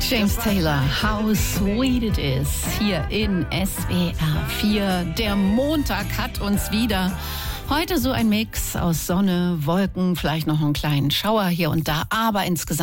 James Taylor, How Sweet It Is, hier in SWR 4. Der Montag hat uns wieder. Heute so ein Mix aus Sonne, Wolken, vielleicht noch einen kleinen Schauer hier und da, aber insgesamt